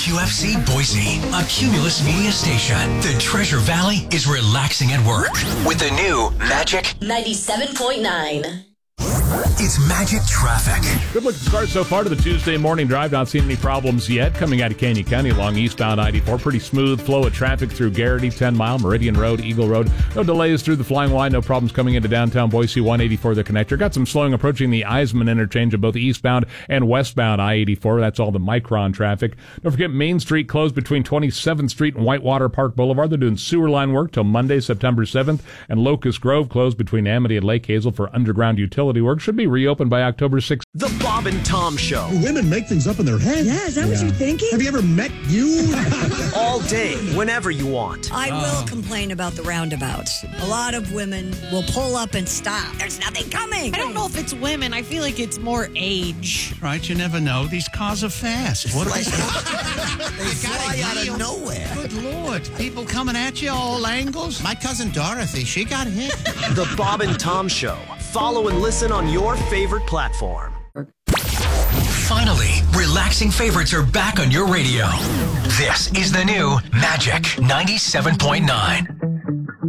WQFC Boise, a Cumulus Media station. The Treasure Valley is relaxing at work with the new Magic 97.9. It's Magic Traffic. Good looking start so far to the Tuesday morning drive. Not seeing any problems yet. Coming out of Canyon County along eastbound 94. Pretty smooth flow of traffic through Garrity, 10 Mile, Meridian Road, Eagle Road. No delays through the Flying Y. No problems coming into downtown Boise, 184 the connector. Got some slowing approaching the Eisman interchange of both eastbound and westbound I-84. That's all the Micron traffic. Don't forget Main Street closed between 27th Street and Whitewater Park Boulevard. They're doing sewer line work till Monday, September 7th. And Locust Grove closed between Amity and Lake Hazel for underground utility work. Should be reopened by October 6th. The Bob and Tom Show. Women make things up in their head. Yeah, is that what you're thinking? Have you ever met you? All day, whenever you want. I will complain about the roundabouts. A lot of women will pull up and stop. There's nothing coming. I don't know if it's women. I feel like it's more age. Right, you never know. These cars are fast. What They fly out of nowhere. Good Lord. People coming at you all angles. My cousin Dorothy, she got hit. The Bob and Tom Show. Follow and listen on your favorite platform. Finally, relaxing favorites are back on your radio. This is the new Magic 97.9.